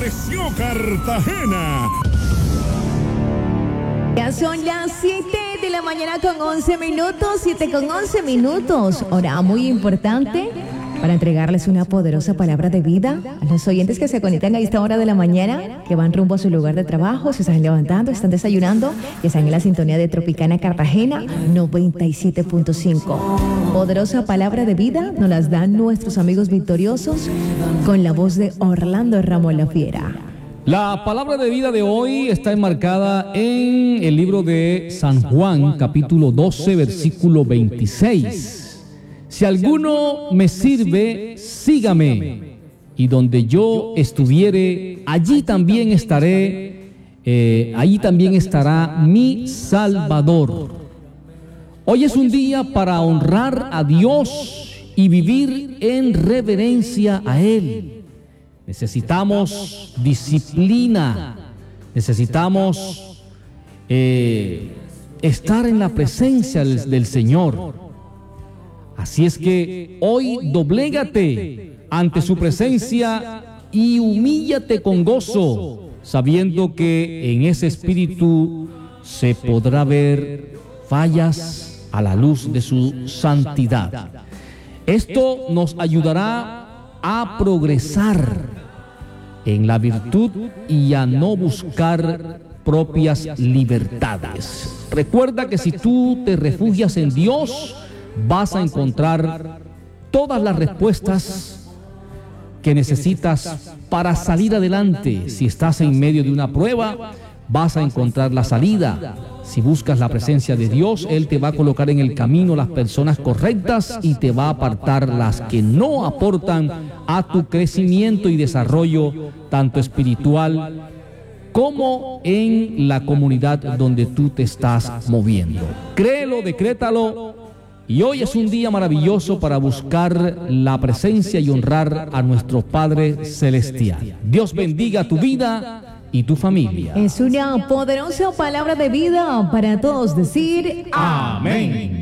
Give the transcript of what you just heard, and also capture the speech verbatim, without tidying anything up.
Apareció Cartagena. Ya son las siete de la mañana con once minutos, siete con once minutos. Hora muy importante para entregarles una poderosa palabra de vida a los oyentes que se conectan a esta hora de la mañana, que van rumbo a su lugar de trabajo, se están levantando, están desayunando y están en la sintonía de Tropicana Cartagena noventa y siete punto cinco. Poderosa palabra de vida nos las dan nuestros amigos victoriosos con la voz de Orlando Ramos La Fiera. La palabra de vida de hoy está enmarcada en el libro de San Juan, capítulo doce, versículo veintiséis. Si alguno me sirve, sígame, y donde yo estuviere, allí también estaré, eh, allí también estará mi Salvador. Hoy es un día para honrar a Dios y vivir en reverencia a Él. Necesitamos disciplina, necesitamos eh, estar en la presencia del, del Señor. Así es que hoy doblégate ante su presencia y humíllate con gozo, sabiendo que en ese espíritu se podrá ver fallas a la luz de su santidad. Esto nos ayudará a progresar en la virtud y a no buscar propias libertades. Recuerda que si tú te refugias en Dios, vas a encontrar todas las respuestas que necesitas para salir adelante. Si estás en medio de una prueba, vas a encontrar la salida. Si buscas la presencia de Dios, Él te va a colocar en el camino las personas correctas y te va a apartar las que no aportan a tu crecimiento y desarrollo, tanto espiritual como en la comunidad donde tú te estás moviendo. Créelo, decrétalo. Y hoy es un día maravilloso para buscar la presencia y honrar a nuestro Padre Celestial. Dios bendiga tu vida y tu familia. Es una poderosa palabra de vida para todos decir amén.